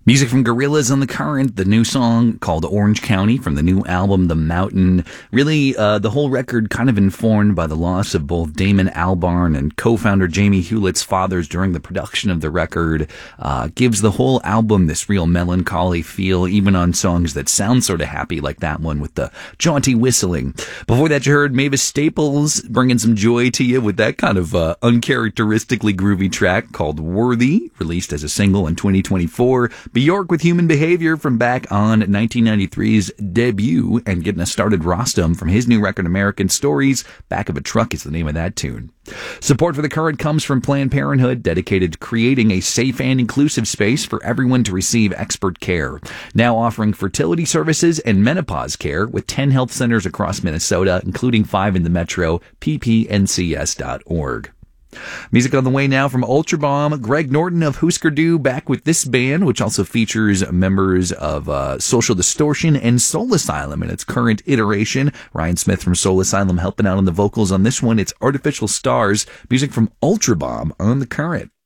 Music from Gorillaz on The Current, the new song called Orange County from the new album The Mountain. Really, the whole record kind of informed by the loss of both Damon Albarn and co-founder Jamie Hewlett's fathers during the production of the record. Gives the whole album this real melancholy feel, even on songs that sound sort of happy, like that one with the jaunty whistling. Before that, you heard Mavis Staples bringing some joy to you with that kind of uncharacteristically groovy track called Worthy, released as a single in 2024. Bjork with Human Behavior from back on 1993's debut, and getting us started, Rostam from his new record American Stories. Back of a Truck is the name of that tune. Support for The Current comes from Planned Parenthood, dedicated to creating a safe and inclusive space for everyone to receive expert care. Now offering fertility services and menopause care with 10 health centers across Minnesota, including 5 in the metro, ppncs.org. Music on the way now from Ultra Bomb. Greg Norton of Husker Du back with this band, which also features members of Social Distortion and Soul Asylum in its current iteration. Ryan Smith from Soul Asylum helping out on the vocals on this one. It's Artificial Stars. Music from Ultra Bomb on The Current.